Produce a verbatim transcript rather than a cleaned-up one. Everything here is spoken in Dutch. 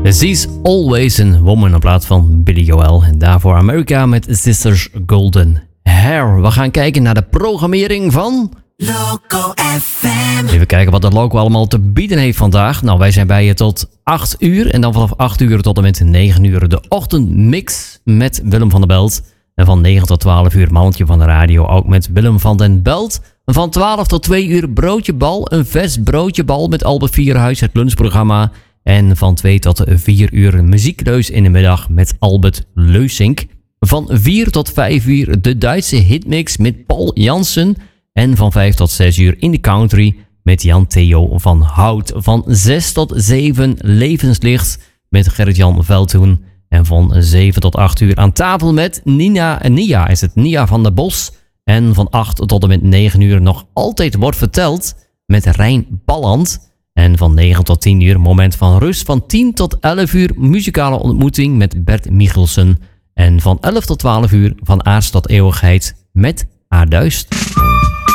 She's Always a Woman in plaats van Billy Joel. En daarvoor America met Sisters Golden Hair. We gaan kijken naar de programmering van Loco F M. Even kijken wat de Loco allemaal te bieden heeft vandaag. Nou, wij zijn bij je tot acht uur. En dan vanaf acht uur tot en met negen uur de ochtendmix met Willem van der Belt. En van negen tot twaalf uur Mannetje van de Radio ook met Willem van den Belt. Van twaalf tot twee uur Broodjebal. Een vers Broodjebal met Albert Vierhuis, het lunchprogramma. En van twee tot vier uur Muziekreus in de middag met Albert Leusink. Van vier tot vijf uur de Duitse hitmix met Paul Jansen. En van vijf tot zes uur in de country met Jan Theo van Hout. Van zes tot zeven Levenslicht met Gerrit-Jan Veldhoen. En van zeven tot acht uur aan tafel met Nina en Nia is het Nia van der Bos. En van acht tot en met negen uur nog altijd wordt verteld met Rijn Balland. En van negen tot tien uur moment van rust. Van tien tot elf uur muzikale ontmoeting met Bert Michelsen. En van elf tot twaalf uur van aards tot eeuwigheid met Aarduist.